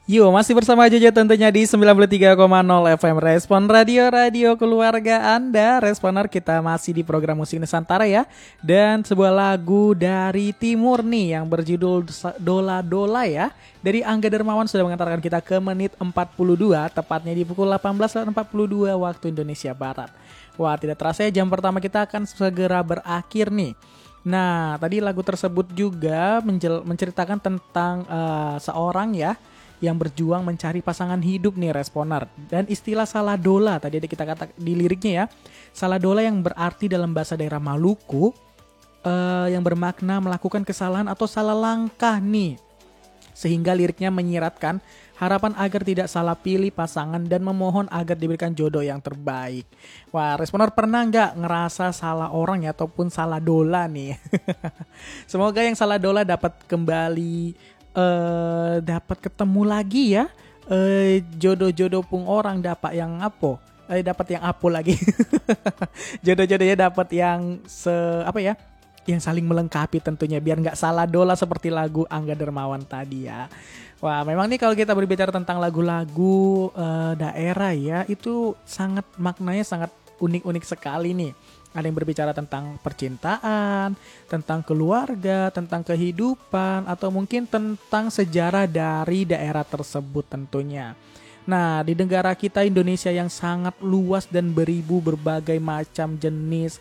Yo, masih bersama Jojo tentunya di 93,0 FM Respon Radio, radio keluarga Anda. Responer, kita masih di program Musik Nusantara ya. Dan sebuah lagu dari Timur nih yang berjudul Dola Dola ya. Dari Angga Dermawan sudah mengantarkan kita ke menit 42, tepatnya di pukul 18.42 waktu Indonesia Barat. Wah, tidak terasa ya, jam pertama kita akan segera berakhir nih. Nah, tadi lagu tersebut juga menceritakan tentang seorang ya yang berjuang mencari pasangan hidup nih Responer. Dan istilah saladola tadi kita kata di liriknya ya. Saladola yang berarti dalam bahasa daerah Maluku yang bermakna melakukan kesalahan atau salah langkah nih. Sehingga liriknya menyiratkan harapan agar tidak salah pilih pasangan dan memohon agar diberikan jodoh yang terbaik. Wah, Responer pernah nggak ngerasa salah orang ya ataupun salah dola nih? Semoga yang salah dola dapat kembali dapat ketemu lagi ya, jodoh-jodoh pun orang dapat yang apa? Dapat yang apa lagi? Jodoh-jodohnya dapat yang yang saling melengkapi tentunya biar nggak salah dola seperti lagu Angga Dermawan tadi ya. Wah, memang nih kalau kita berbicara tentang lagu-lagu daerah ya, itu maknanya sangat unik-unik sekali nih. Ada yang berbicara tentang percintaan, tentang keluarga, tentang kehidupan, atau mungkin tentang sejarah dari daerah tersebut tentunya. Nah, di negara kita Indonesia yang sangat luas dan beribu berbagai macam jenis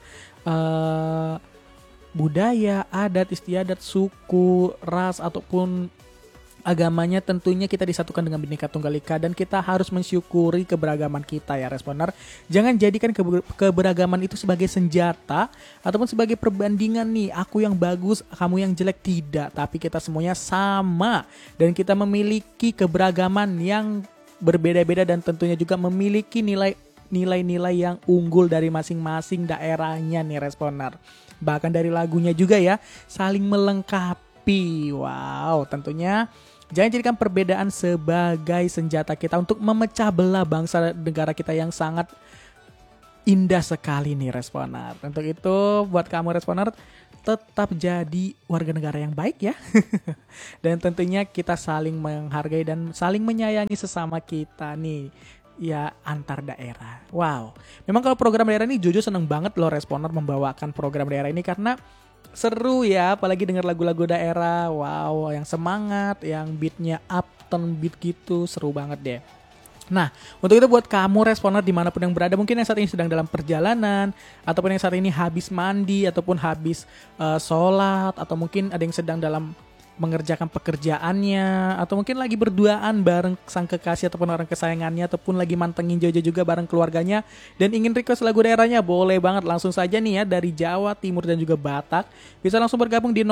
budaya, adat, istiadat, suku, ras, ataupun agamanya, tentunya kita disatukan dengan Bhinneka Tunggal Ika dan kita harus mensyukuri keberagaman kita ya Responer. Jangan jadikan keberagaman itu sebagai senjata ataupun sebagai perbandingan nih, aku yang bagus, kamu yang jelek, tidak. Tapi kita semuanya sama dan kita memiliki keberagaman yang berbeda-beda dan tentunya juga memiliki nilai-nilai yang unggul dari masing-masing daerahnya nih Responer. Bahkan dari lagunya juga ya, saling melengkapi. Wow, tentunya jangan jadikan perbedaan sebagai senjata kita untuk memecah belah bangsa negara kita yang sangat indah sekali nih Responer. Untuk itu buat kamu Responer, tetap jadi warga negara yang baik ya. Dan tentunya kita saling menghargai dan saling menyayangi sesama kita nih ya, antar daerah. Wow, memang kalau program daerah ini Jojo seneng banget loh Responer membawakan program daerah ini karena seru ya, apalagi denger lagu-lagu daerah. Wow, yang semangat, yang beatnya upturn beat gitu, seru banget deh. Nah, untuk itu buat kamu Responer dimanapun yang berada, mungkin yang saat ini sedang dalam perjalanan, ataupun yang saat ini habis mandi, ataupun habis sholat, atau mungkin ada yang sedang dalam mengerjakan pekerjaannya, atau mungkin lagi berduaan bareng sang kekasih ataupun orang kesayangannya, ataupun lagi mantengin Jojo juga bareng keluarganya dan ingin request lagu daerahnya, boleh banget langsung saja nih ya, dari Jawa Timur dan juga Batak bisa langsung bergabung di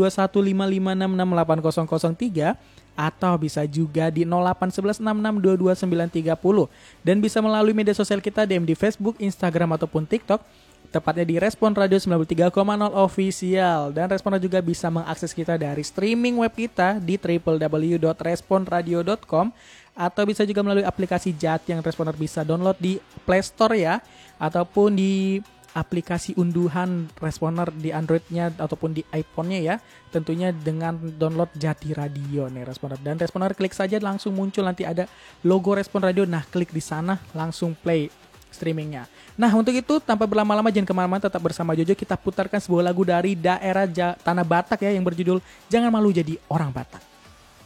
082155668003 atau bisa juga di 081166229930 dan bisa melalui media sosial kita DM di Facebook, Instagram ataupun TikTok, tepatnya di Respon Radio 93,0 Official. Dan Respon juga bisa mengakses kita dari streaming web kita di www.responradio.com atau bisa juga melalui aplikasi Jat yang Responer bisa download di Play Store ya, ataupun di aplikasi unduhan Responer di Android-nya ataupun di iPhone-nya ya, tentunya dengan download Jati Radio nih Responer. Dan Responer klik saja langsung muncul nanti ada logo Respon Radio, nah klik di sana langsung play streamingnya. Nah, untuk itu tanpa berlama-lama jangan kemana-mana, tetap bersama Jojo. Kita putarkan sebuah lagu dari daerah Tanah Batak ya yang berjudul Jangan Malu Jadi Orang Batak.